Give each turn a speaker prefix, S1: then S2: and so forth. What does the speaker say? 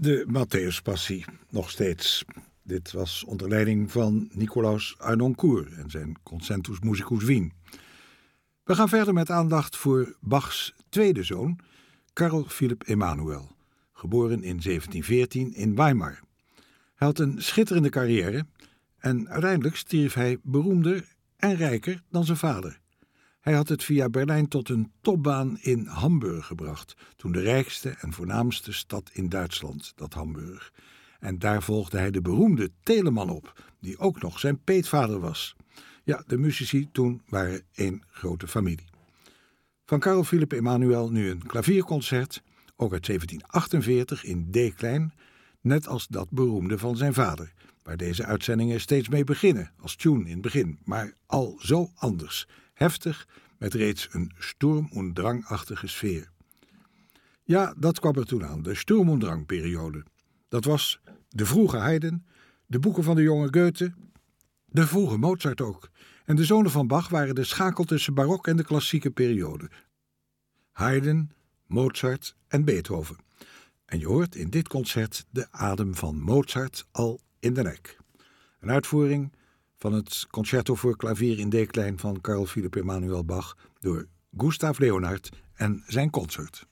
S1: De Matthäuspassie, nog steeds. Dit was onder leiding van Nicolaus Harnoncourt en zijn Concentus Musicus Wien. We gaan verder met aandacht voor Bachs tweede zoon, Carl Philipp Emanuel, geboren in 1714 in Weimar. Hij had een schitterende carrière en uiteindelijk stierf hij beroemder en rijker dan zijn vader. Hij had het via Berlijn tot een topbaan in Hamburg gebracht, toen de rijkste en voornaamste stad in Duitsland, dat Hamburg. En daar volgde hij de beroemde Telemann op, die ook nog zijn peetvader was. Ja, de muzici toen waren één grote familie. Van Carl Philipp Emanuel nu een klavierconcert, ook uit 1748 in D-klein, net als dat beroemde van zijn vader, waar deze uitzendingen steeds mee beginnen, als tune in het begin, maar al zo anders, heftig, met reeds een Sturm- und Drang-achtige sfeer. Ja, dat kwam er toen aan, de Sturm- und Drang-periode. Dat was de vroege Haydn, de boeken van de jonge Goethe, de vroege Mozart ook. En de zonen van Bach waren de schakel tussen barok en de klassieke periode. Haydn, Mozart en Beethoven. En je hoort in dit concert de adem van Mozart al in de nek. Een uitvoering van het Concerto voor klavier in D-klein van Carl Philipp Emanuel Bach door Gustav Leonhardt en zijn consort.